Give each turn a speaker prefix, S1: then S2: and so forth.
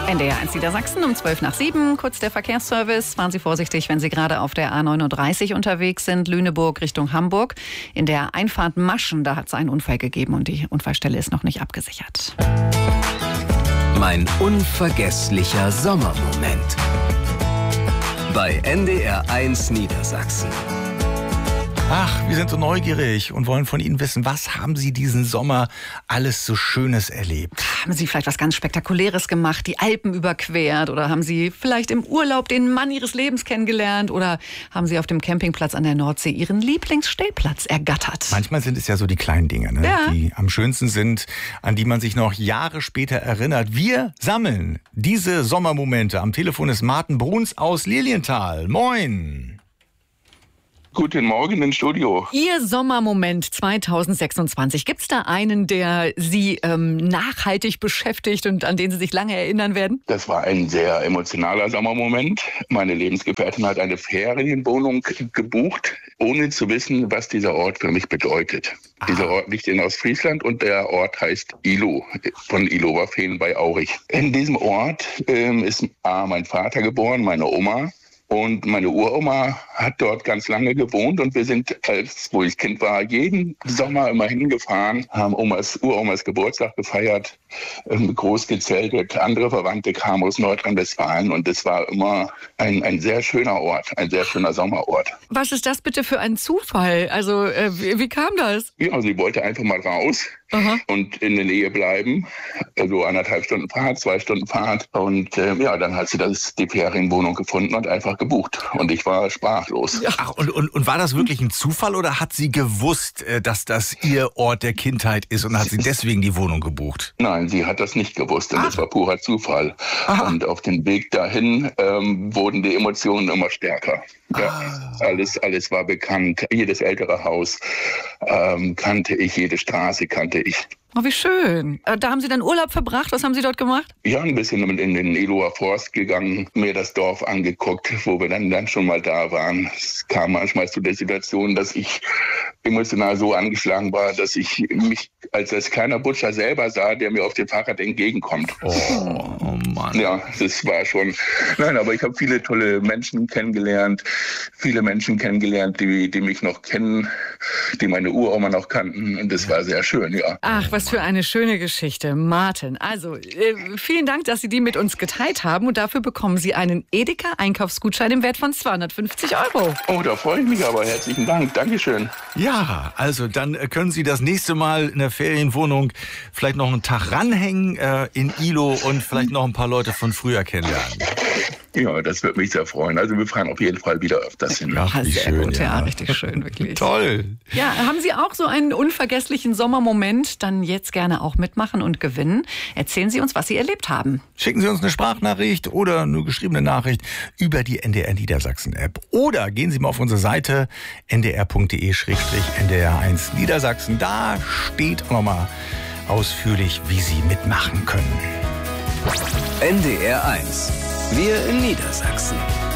S1: NDR 1 Niedersachsen um 6:12. Kurz der Verkehrsservice. Fahren Sie vorsichtig, wenn Sie gerade auf der A39 unterwegs sind, Lüneburg Richtung Hamburg. In der Einfahrt Maschen, da hat es einen Unfall gegeben und die Unfallstelle ist noch nicht abgesichert.
S2: Mein unvergesslicher Sommermoment. Bei NDR 1 Niedersachsen.
S3: Ach, wir sind so neugierig und wollen von Ihnen wissen, was haben Sie diesen Sommer alles so Schönes erlebt?
S1: Haben Sie vielleicht was ganz Spektakuläres gemacht, die Alpen überquert? Oder haben Sie vielleicht im Urlaub den Mann Ihres Lebens kennengelernt? Oder haben Sie auf dem Campingplatz an der Nordsee Ihren Lieblingsstellplatz ergattert?
S3: Manchmal sind es ja so die kleinen Dinge, ne?
S1: Ja.
S3: Die am schönsten sind, an die man sich noch Jahre später erinnert. Wir sammeln diese Sommermomente. Am Telefon ist Martin Bruns aus Lilienthal. Moin!
S4: Guten Morgen im Studio.
S1: Ihr Sommermoment 2026. Gibt es da einen, der Sie nachhaltig beschäftigt und an den Sie sich lange erinnern werden?
S4: Das war ein sehr emotionaler Sommermoment. Meine Lebensgefährtin hat eine Ferienwohnung gebucht, ohne zu wissen, was dieser Ort für mich bedeutet. Dieser Ort liegt in Ostfriesland und der Ort heißt Ilo, von Ilowerfehn bei Aurich. In diesem Ort ist mein Vater geboren, meine Oma. Und meine Uroma hat dort ganz lange gewohnt und wir sind, wo ich Kind war, jeden Sommer immer hingefahren, haben Uromas Geburtstag gefeiert, groß gezeltet. Andere Verwandte kamen aus Nordrhein-Westfalen und es war immer ein sehr schöner Ort, ein sehr schöner Sommerort.
S1: Was ist das bitte für ein Zufall? Also wie kam das?
S4: Ja, sie wollte einfach mal raus. Aha. Und in der Nähe bleiben, also 1,5 Stunden Fahrt, 2 Stunden Fahrt. Und dann hat sie die Ferienwohnung gefunden und einfach gebucht. Und ich war sprachlos.
S3: Ja. Ach, und war das wirklich ein Zufall oder hat sie gewusst, dass das ihr Ort der Kindheit ist und hat sie deswegen die Wohnung gebucht?
S4: Nein, sie hat das nicht gewusst und das war purer Zufall. Aha. Und auf dem Weg dahin wurden die Emotionen immer stärker. Ja, alles war bekannt. Jedes ältere Haus kannte ich, jede Straße kannte ich.
S1: Oh, wie schön. Da haben Sie dann Urlaub verbracht? Was haben Sie dort gemacht?
S4: Ja, ein bisschen in den Iloer Forst gegangen, mir das Dorf angeguckt, wo wir dann schon mal da waren. Es kam manchmal zu der Situation, dass ich emotional so angeschlagen war, dass ich mich als kleiner Butcher selber sah, der mir auf dem Fahrrad entgegenkommt.
S3: Oh Mann.
S4: Ja, das war schon... Nein, aber ich habe viele tolle Menschen kennengelernt. Viele Menschen kennengelernt, die mich noch kennen, die meine Uroma noch kannten. Und das war sehr schön, ja.
S1: Ach, was für eine schöne Geschichte, Martin. Also, vielen Dank, dass Sie die mit uns geteilt haben. Und dafür bekommen Sie einen Edeka-Einkaufsgutschein im Wert von 250 €.
S4: Oh, da freue ich mich aber. Herzlichen Dank. Dankeschön.
S3: Ja, also dann können Sie das nächste Mal in der Ferienwohnung vielleicht noch einen Tag ranhängen in Ilo und vielleicht noch ein paar Leute von früher kennenlernen.
S4: Ja, das würde mich sehr freuen. Also wir fahren auf jeden Fall wieder öfters hin.
S3: Ach, wie
S1: sehr
S3: schön,
S1: gut,
S3: ja.
S1: richtig schön, wirklich.
S3: Toll.
S1: Ja, haben Sie auch so einen unvergesslichen Sommermoment? Dann jetzt gerne auch mitmachen und gewinnen. Erzählen Sie uns, was Sie erlebt haben.
S3: Schicken Sie uns eine Sprachnachricht oder eine geschriebene Nachricht über die NDR Niedersachsen App. Oder gehen Sie mal auf unsere Seite ndr.de/ndr1 Niedersachsen. Da steht auch nochmal ausführlich, wie Sie mitmachen können.
S2: NDR 1. Wir in Niedersachsen.